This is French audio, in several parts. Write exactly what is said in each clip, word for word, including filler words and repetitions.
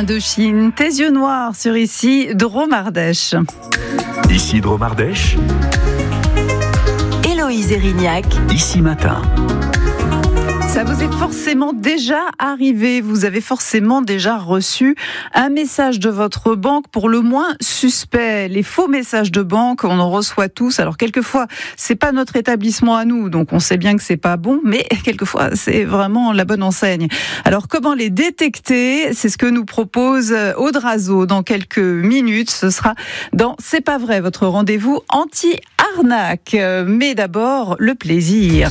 Indochine, tes yeux noirs sur ici Dromardèche. Ici Dromardèche. Héloïse Erignac. Ici Matin. Ça vous est forcément déjà arrivé, vous avez forcément déjà reçu un message de votre banque pour le moins suspect. Les faux messages de banque, on en reçoit tous. Alors quelquefois, c'est pas notre établissement à nous, donc on sait bien que c'est pas bon, mais quelquefois c'est vraiment la bonne enseigne. Alors comment les détecter ? C'est ce que nous propose Aude Razeau dans quelques minutes. Ce sera dans C'est pas vrai, votre rendez-vous anti-arnaque. Mais d'abord, le plaisir.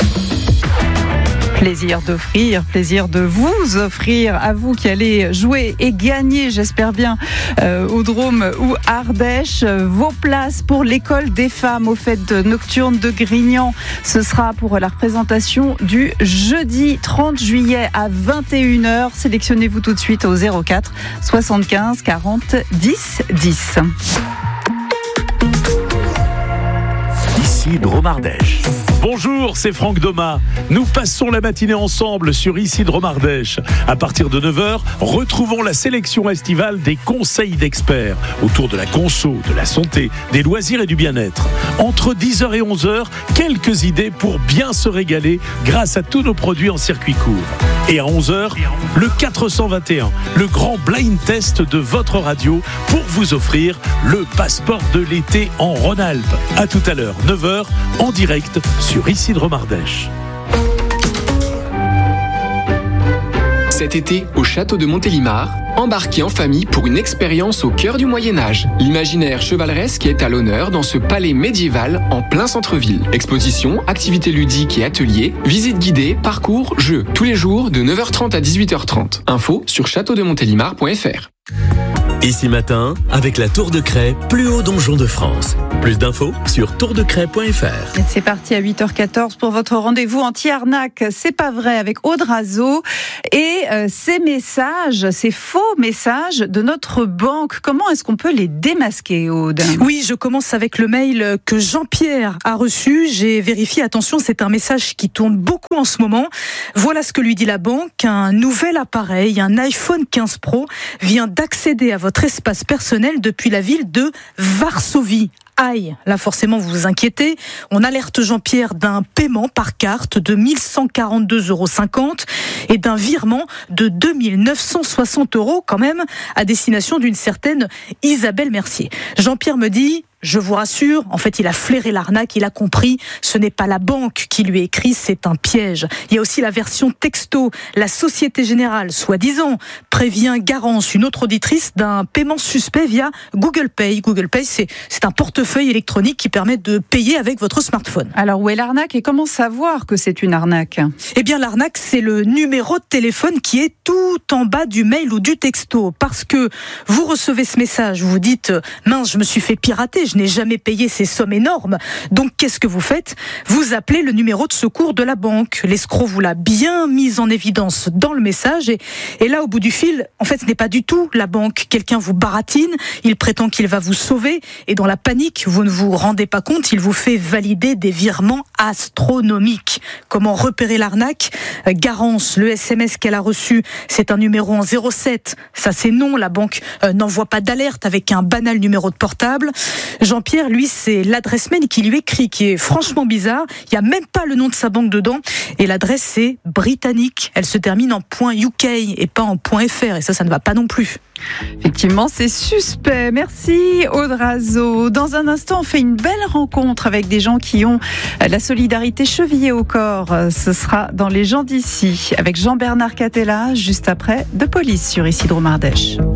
Plaisir d'offrir, plaisir de vous offrir, à vous qui allez jouer et gagner, j'espère bien, euh, au Drôme ou Ardèche, vos places pour l'école des femmes aux fêtes nocturnes de Grignan. Ce sera pour la représentation du jeudi trente juillet à vingt et une heures. Sélectionnez-vous tout de suite au zéro quatre soixante-quinze quarante dix dix. Ici Dromardèche. Bonjour, c'est Franck Doma. Nous passons la matinée ensemble sur Ici Dromardèche. À partir de neuf heures, retrouvons la sélection estivale des conseils d'experts autour de la conso, de la santé, des loisirs et du bien-être. Entre dix heures et onze heures, quelques idées pour bien se régaler grâce à tous nos produits en circuit court. Et à onze heures, le quatre cent vingt et un, le grand blind test de votre radio pour vous offrir le passeport de l'été en Rhône-Alpes. À tout à l'heure, neuf heures, en direct sur Ici Dromardèche. Cet été, au château de Montélimar, embarquez en famille pour une expérience au cœur du Moyen-Âge. L'imaginaire chevaleresque est à l'honneur dans ce palais médiéval en plein centre-ville. Expositions, activités ludiques et ateliers, visites guidées, parcours, jeux. Tous les jours de neuf heures trente à dix-huit heures trente. Info sur château de montélimar point f r. Ici Matin, avec la Tour de Craie, plus haut donjon de France. Plus d'infos sur tour de craie point f r. C'est parti à huit heures quatorze pour votre rendez-vous anti-arnaque. C'est pas vrai avec Aude Razeau et euh, ces messages, ces faux messages de notre banque. Comment est-ce qu'on peut les démasquer, Aude ? Oui, je commence avec le mail que Jean-Pierre a reçu. J'ai vérifié, attention, c'est un message qui tourne beaucoup en ce moment. Voilà ce que lui dit la banque. Un nouvel appareil, un iPhone quinze Pro, vient d'accéder à votre espace personnel depuis la ville de Varsovie. Aïe, là forcément vous vous inquiétez. On alerte Jean-Pierre d'un paiement par carte de mille cent quarante-deux euros cinquante et d'un virement de deux mille neuf cent soixante euros quand même à destination d'une certaine Isabelle Mercier. Jean-Pierre me dit... Je vous rassure, en fait, il a flairé l'arnaque, il a compris, ce n'est pas la banque qui lui écrit, c'est un piège. Il y a aussi la version texto. La Société Générale, soi-disant, prévient Garance, une autre auditrice, d'un paiement suspect via Google Pay. Google Pay, c'est, c'est un portefeuille électronique qui permet de payer avec votre smartphone. Alors, où est l'arnaque et comment savoir que c'est une arnaque ? Eh bien, l'arnaque, c'est le numéro de téléphone qui est tout en bas du mail ou du texto. Parce que vous recevez ce message, vous vous dites, mince, je me suis fait pirater, je n'ai jamais payé ces sommes énormes. Donc, qu'est-ce que vous faites ? Vous appelez le numéro de secours de la banque. L'escroc vous l'a bien mis en évidence dans le message. Et, et là, au bout du fil, en fait, ce n'est pas du tout la banque. Quelqu'un vous baratine, il prétend qu'il va vous sauver. Et dans la panique, vous ne vous rendez pas compte, il vous fait valider des virements astronomiques. Comment repérer l'arnaque ? Garance, le S M S qu'elle a reçu, c'est un numéro en zéro sept. Ça, c'est non. La banque euh, n'envoie pas d'alerte avec un banal numéro de portable. Jean-Pierre, lui, c'est l'adresse mail qui lui écrit, qui est franchement bizarre. Il n'y a même pas le nom de sa banque dedans. Et l'adresse, c'est britannique. Elle se termine en .uk et pas en .fr. Et ça, ça ne va pas non plus. Effectivement, c'est suspect. Merci, Aude Razeau. Dans un instant, on fait une belle rencontre avec des gens qui ont la solidarité chevillée au corps. Ce sera dans Les gens d'ici, avec Jean-Bernard Catella, juste après De Police sur Ici Dromardèche.